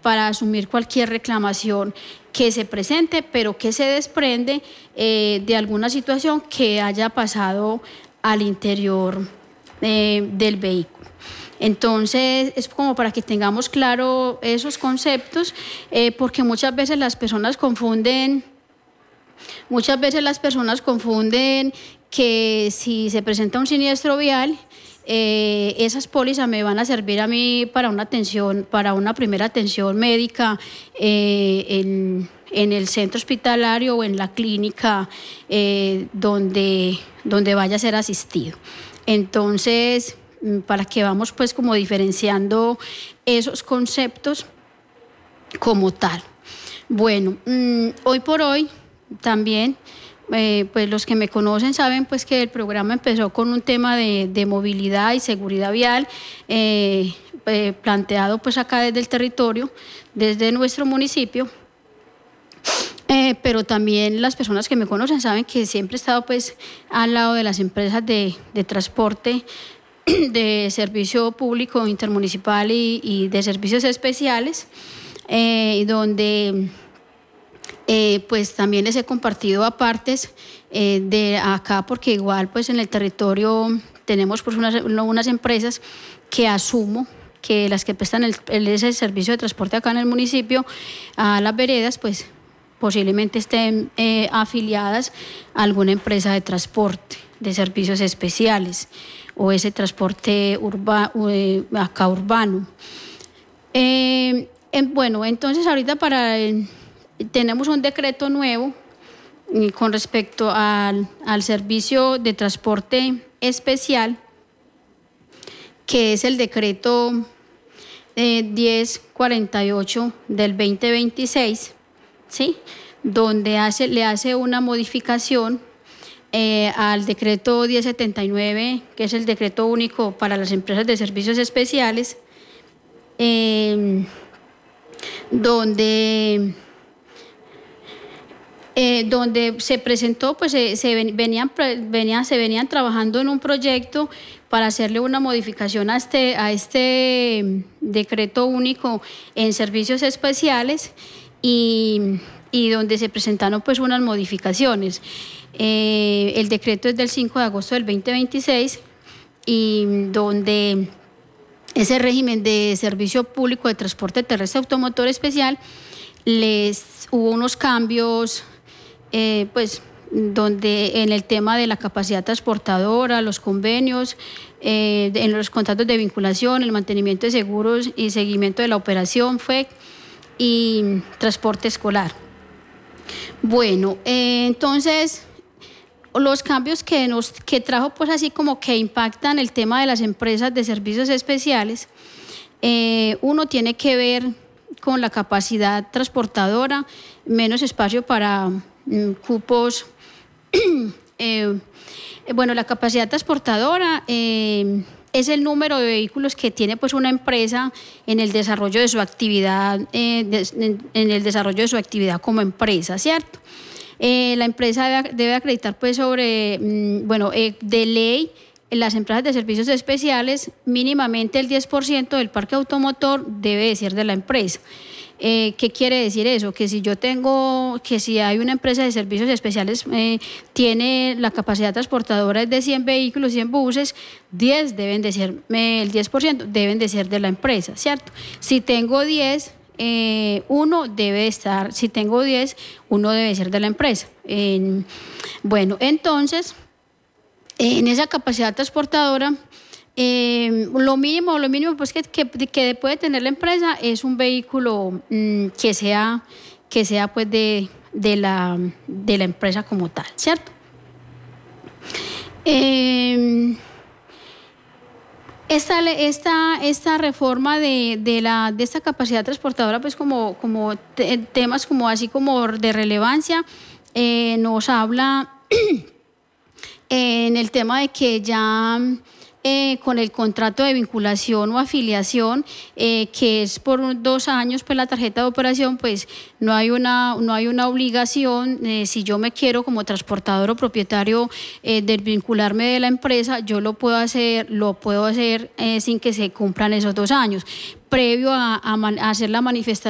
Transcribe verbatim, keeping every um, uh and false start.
para asumir cualquier reclamación que se presente, pero que se desprende eh, de alguna situación que haya pasado al interior eh, del vehículo. Entonces, es como para que tengamos claro esos conceptos, eh, porque muchas veces las personas confunden, muchas veces las personas confunden que si se presenta un siniestro vial, eh, esas pólizas me van a servir a mí para una atención, para una primera atención médica eh, en, en el centro hospitalario o en la clínica eh, donde, donde vaya a ser asistido. Entonces, para que vamos pues como diferenciando esos conceptos como tal. Bueno, mmm, hoy por hoy también, eh, pues los que me conocen saben pues que el programa empezó con un tema de, de movilidad y seguridad vial, eh, eh, planteado pues acá desde el territorio, desde nuestro municipio. Eh, pero también las personas que me conocen saben que siempre he estado pues al lado de las empresas de, de transporte, de servicio público intermunicipal y, y de servicios especiales, eh, donde eh, pues también les he compartido apartes eh, de acá, porque igual pues en el territorio tenemos pues unas, unas empresas que asumo que las que prestan el, el, ese servicio de transporte acá en el municipio a las veredas, pues posiblemente estén eh, afiliadas a alguna empresa de transporte, de servicios especiales, o ese transporte urba, eh, acá urbano. Eh, eh, bueno, entonces ahorita para el, tenemos un decreto nuevo eh, con respecto al, al servicio de transporte especial, que es el decreto eh, diez cuarenta y ocho del veinte veintiséis, ¿sí? Donde hace, le hace una modificación eh, al decreto diez setenta y nueve, que es el decreto único para las empresas de servicios especiales, eh, donde, eh, donde se presentó, pues se, se, venían, venían, se venían trabajando en un proyecto para hacerle una modificación a este, a este decreto único en servicios especiales, y, y donde se presentaron pues unas modificaciones. Eh, el decreto es del cinco de agosto del veinte veintiséis, y donde ese régimen de servicio público de transporte terrestre automotor especial, les hubo unos cambios, eh, pues donde en el tema de la capacidad transportadora, los convenios, eh, en los contratos de vinculación, el mantenimiento de seguros y seguimiento de la operación F E C y transporte escolar. Bueno, eh, entonces los cambios que nos que trajo pues así como que impactan el tema de las empresas de servicios especiales, eh, uno tiene que ver con la capacidad transportadora, menos espacio para mm, cupos. eh, bueno, la capacidad transportadora eh, es el número de vehículos que tiene pues una empresa en el desarrollo de su actividad, eh, de, en, en el desarrollo de su actividad como empresa, ¿cierto? Eh, la empresa debe, debe acreditar pues sobre, mmm, bueno, eh, de ley, en las empresas de servicios especiales, mínimamente el diez por ciento del parque automotor debe de ser de la empresa. Eh, ¿Qué quiere decir eso? Que si yo tengo, que si hay una empresa de servicios especiales, eh, tiene la capacidad transportadora es de cien vehículos, cien buses, diez deben de ser, eh, el diez por ciento deben de ser de la empresa, ¿cierto? Si tengo diez, eh, uno debe estar, si tengo diez, uno debe ser de la empresa. Eh, bueno, entonces, en esa capacidad transportadora, Eh, lo mínimo, lo mínimo pues que, que, que puede tener la empresa es un vehículo mmm, que sea, que sea pues de, de, la, de la empresa como tal, ¿cierto? Eh, esta, esta, esta reforma de, de, la, de esta capacidad transportadora, pues como, como te, temas como así como de relevancia, eh, nos habla en el tema de que ya Eh, con el contrato de vinculación o afiliación, eh, que es por dos años, pues la tarjeta de operación, pues no hay una, no hay una obligación, eh, si yo me quiero como transportador o propietario eh, desvincularme de la empresa, yo lo puedo hacer, lo puedo hacer eh, sin que se cumplan esos dos años, previo a, a, man, a hacer la manifestación